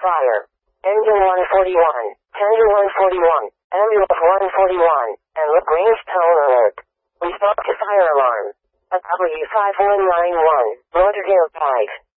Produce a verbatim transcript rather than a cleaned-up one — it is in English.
fire. Engine one forty-one, tender one forty-one, ambulance one forty-one, and look range tone alert. Respond to fire alarm. A W five one nine one, motor air five.